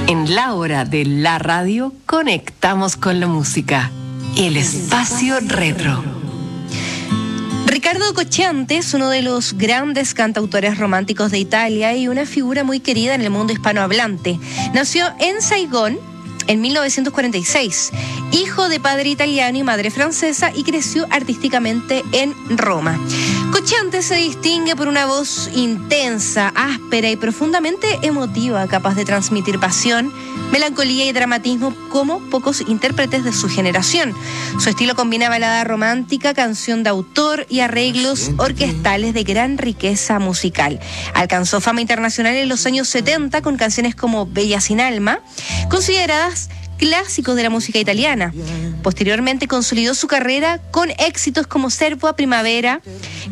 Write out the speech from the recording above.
En la hora de la radio, conectamos con la música. El espacio retro. Ricardo Cocciante es uno de los grandes cantautores románticos de Italia y una figura muy querida en el mundo hispanohablante. Nació en Saigón en 1946, hijo de padre italiano y madre francesa, y creció artísticamente en Roma. Cocciante se distingue por una voz intensa, áspera y profundamente emotiva, capaz de transmitir pasión, melancolía y dramatismo como pocos intérpretes de su generación. Su estilo combina balada romántica, canción de autor y arreglos orquestales de gran riqueza musical. Alcanzó fama internacional en los años 70 con canciones como Bella sin alma, consideradas clásicos de la música italiana. Posteriormente consolidó su carrera con éxitos como Servo a Primavera,